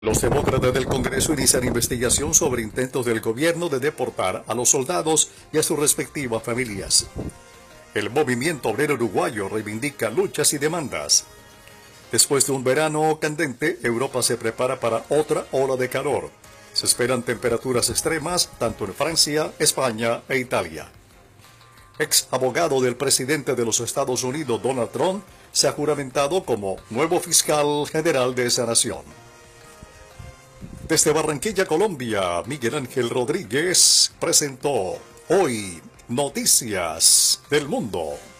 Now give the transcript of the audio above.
Los demócratas del Congreso inician investigación sobre intentos del gobierno de deportar a los soldados y a sus respectivas familias. El movimiento obrero uruguayo reivindica luchas y demandas. Después de un verano candente, Europa se prepara para otra ola de calor. Se esperan temperaturas extremas tanto en Francia, España e Italia. Ex abogado del presidente de los Estados Unidos, Donald Trump, se ha juramentado como nuevo fiscal general de esa nación. Desde Barranquilla, Colombia, Miguel Ángel Rodríguez presentó Hoy Noticias del Mundo.